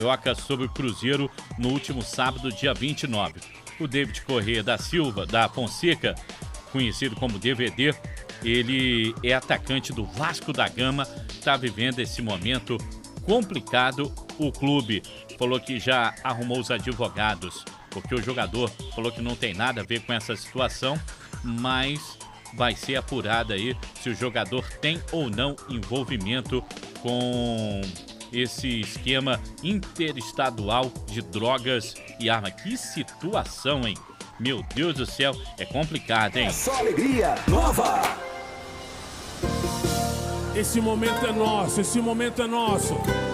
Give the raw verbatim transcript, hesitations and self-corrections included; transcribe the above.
Carioca sobre o Cruzeiro no último sábado, dia vinte e nove. O David Corrêa da Silva, da Fonseca, conhecido como D V D, ele é atacante do Vasco da Gama, está vivendo esse momento complicado. O clube falou que já arrumou os advogados, porque o jogador falou que não tem nada a ver com essa situação, mas vai ser apurado aí se o jogador tem ou não envolvimento com esse esquema interestadual de drogas e arma. Que situação, hein? Meu Deus do céu, é complicado, hein? É só alegria nova! Esse momento é nosso, esse momento é nosso.